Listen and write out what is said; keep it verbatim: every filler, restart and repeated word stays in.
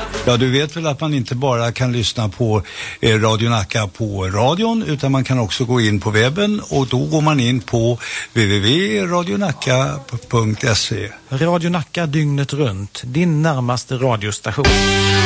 Ja, du vet väl att man inte bara kan lyssna på eh, Radio Nacka på radion, utan man kan också gå in på webben, och då går man in på w w w punkt radio nacka punkt se. Radio Nacka dygnet runt, din närmaste radiostation.